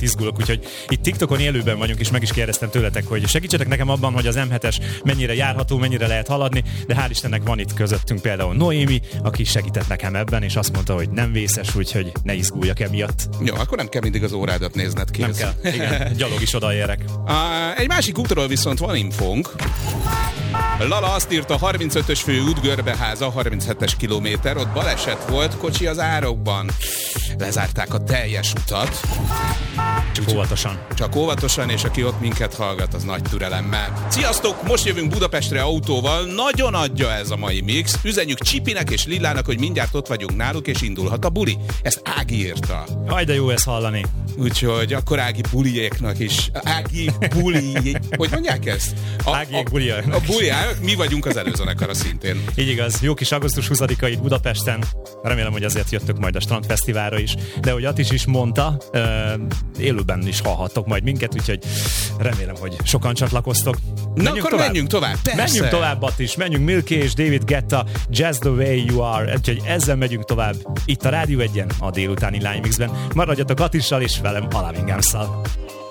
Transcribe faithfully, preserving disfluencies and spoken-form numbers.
izgulok, úgyhogy itt TikTokon élőben vagyunk, és meg is kérdeztem tőletek, hogy segítsetek nekem abban, hogy az em hetes mennyire járható, mennyire lehet haladni, de hál' Istennek van itt közöttünk például Noémi, aki segített nekem ebben, és azt mondta, hogy nem vészes, úgyhogy ne izguljak emiatt. Jó, akkor nem kell mindig az órádat nézned ki. Nem kell, igen, gyalog is odaérek. Uh, egy másik útról viszont van infónk. Lala azt írta, harmincötös fő út Görbeháza, harminchetes kilométer, ott baleset volt, kocsi az árokban. Lezárták a teljes utat. Csak óvatosan. Csak óvatosan, és aki ott minket hallgat, az nagy türelemmel. Sziasztok, most jövünk Budapestre autóval, nagyon adja ez a mai mix. Üzenjük Csipinek és Lillának, hogy mindjárt ott vagyunk náluk, és indulhat a buli. Ezt Ági írta. Aj, de jó ezt hallani. Úgyhogy akkor Ági buliéknak is. Ági buli... Hogy mondják ezt? A, Ágiék buliának. A buliának, mi vagyunk az előzenekara szintén. Így igaz, jó kis augusztus huszadika itt Budapesten. Remélem, hogy azért jöttök majd a Strandfesztiválra is. De hogy Attis is mondta, élőben is hallhattok majd minket, úgyhogy remélem, hogy sokan csatlakoztok. Na akkor tovább. menjünk tovább. Persze. Menjünk tovább, Attis. Menjünk Milky és David Guetta, Just the Way You Are. Úgyhogy ezzel megyünk tovább. Itt a Rádió egyen, a délutáni Line Mixben. Maradjatok Attissal és velem, Alaminghamszal.